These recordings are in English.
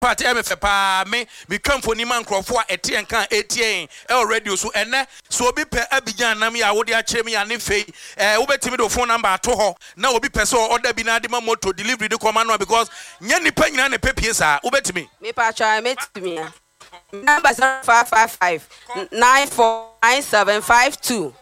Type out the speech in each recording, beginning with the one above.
party MFA me come for Niman Crawford at Tian can ATN radio so and so be per Abidjan Nami I would check me and Nife over Timido phone number to her now be person order Binadima moto delivery the command because Yanni Penny and the Pepiesa over to me. Me patcha met to me. Number 555 949752.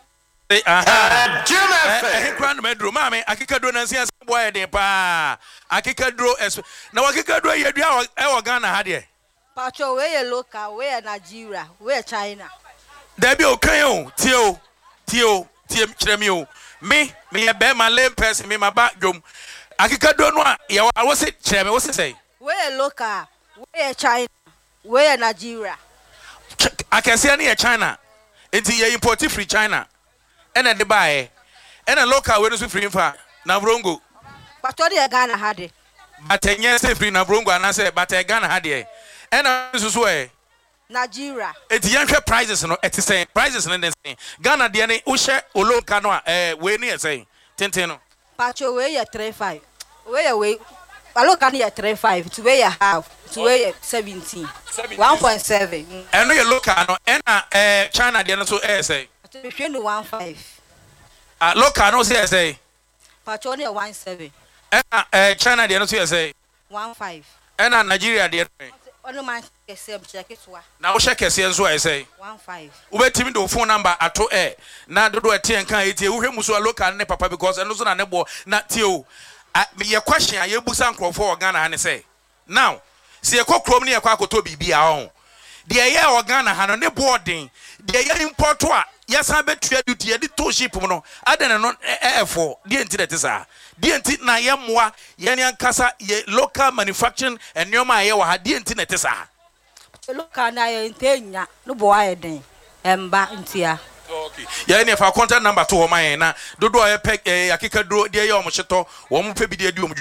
Grand Medro, Mammy, I can do Nancy as boy de pa. I can draw as now I can draw your Ghana had ye. Pacho, where you look at where Nigeria, where China. There be okay, Tio, Chemio. Me, a bear my lame person, me my backroom. I can do no, I was it, Chairman, what's it say? Where you look at where China, where Nigeria. I can see any China. It's here imported free China. And at the buy, and a local where is free for Navrongo. But what the Ghana had it. But 10 years free Navrongo, and I said, but I Ghana had it. And I was way Nigeria. It's young prizes, no, it's the same prizes and then saying Ghana, the any Usha, Olo Canoa, way near saying Tentino. Pacho, where you 35. Where away. I look at you 35 to where you have to where 17. 1.7. And you look at and China, the so say. Between 1.5. Look, I know say. Patroni 1.7. And China, the so say. 1.5. And Nigeria, the only man check it. Now check a sense, I say. 1.5. Wait to me the phone number at 2 air. Now do a 10 can eat you. Who must look at Papa because I know a nebo not you. Your question, I able to for Ghana and say. Now, see a cock from near Quaco to be our own. The air or Ghana had on the boarding. The air importoir. Yes, I bet you duty at the two ship. I don't know air for the entity. The entity na yamwa, Yanyan Casa, ye local manufacturing, and your my had the entity. Look at I in Tenya, no boy, and back into here. Okay. Yeah, if I contact number 2 of mine, do I peg a kika draw, dear Yomachato, one pay the doom.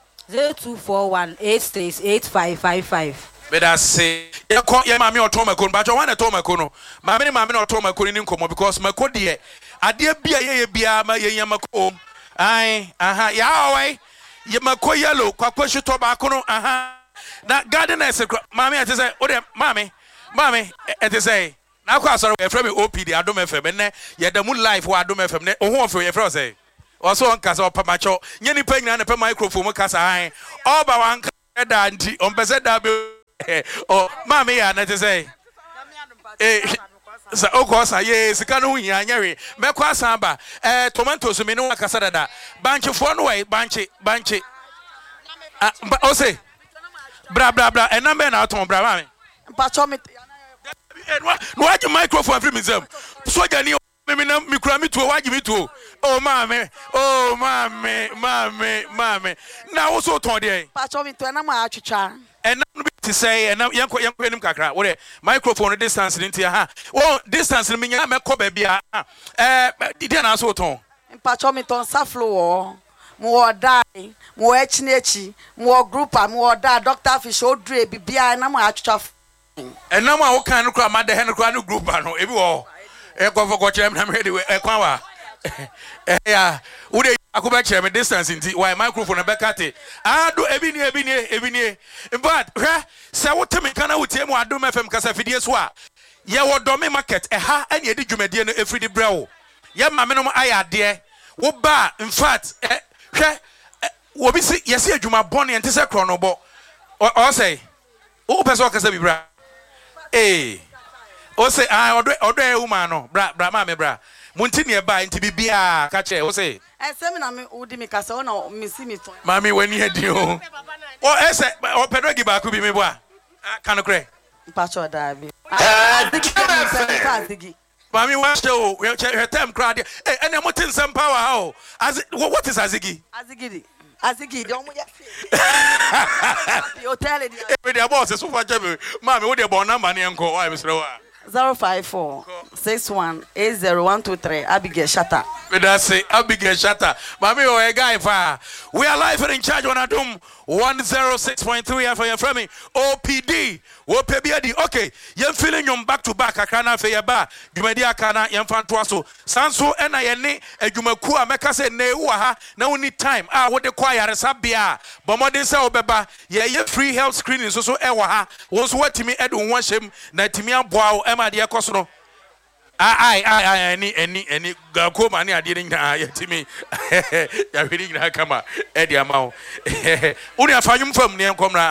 0241 868555. But I say, you call your mammy or Tomacon, but I want a Tomacono. Mammy, mammy, or Tomacon in Como because my code dear. I dear be a my Yamako. Aye, Yahweh, Yamako yellow, Quaquashu tobacco, That garden is a mammy, I say, oh, mammy, it is a. Now, sorry, from OPD, I don't FM, yet the moon life, I don't FM, or for your friend. Also, on Casa Pamacho, Yenny Peng and a microphone, Casa, all by one auntie on Pesada. Oh, mammy, and I say, so, of course, yes, Canoe, Yari, Mequa Samba, tomatoes, Minua Casada, bunch of one way, bunchy, but I'll say, blah, and I'm out on Brahman. Pachomit. What your microphone for museum? So, Janny, me cram to what you to. Oh, mammy, now also told you. Pachomit to an amateur. And to say, and now young Kakra, what a microphone distance into your oh, distance in me, I'm a cobebia. Didn't also tone. Pachomit on Saflo, more die, more etchnechi, more group, more die, Dr. Fish, old Dre, Bibia, and I'm a chuff. And no more kind of crowd, the Henry Cranu group, I know, every all. Echo for what I'm ready with a quawa. Yeah, would I go back to distance into why microphone a back at it? I do every near. But, so what time can I would tell what I do my FM Casafidiaswa? Ya what domain market, a ha, and ye did you median a free brow. Ya, my minimum I dear. What bar, in fact, what we see, yes, you my bonnie and Tessa Chronobo. Or say, oh, Pessoa bra. Eh, or say, I order a woman, bra, mammy, bra. Muntinia by into Bibia, catch it, or say. And seminar would make us on or missing it. Mammy, when you had you. Or as or Pedrogi back could be me. Can I cray? Pacho Darby. Mammy, what show? We'll check her time crowd. And I'm putting some power. How? What is Azigi? Azigi, don't we? You're telling the boss is so much. Mammy, what about no money and go? I was lower. 054 61 80123 Abigail Shatta. That's it. Abigail Shatta. Mami, or a guy fire. We are live and in charge on Adum 106.3 for your family. OPD. OPBD. Okay. You're feeling you back to back. Akana for your bar. You may dia kana yan fantuaso. Sanso ena yene. Ejumekua meka se ne uaha. Na we need time. What the choir resabia. Bomodin sa obeba. Ye free health screening. So ewaha. Once what to me edu wanshem. Na timia boao. Emma dia kosono. Any go money I didn't to me. You're reading that come Eddie Amount. Only a fine from near Comra.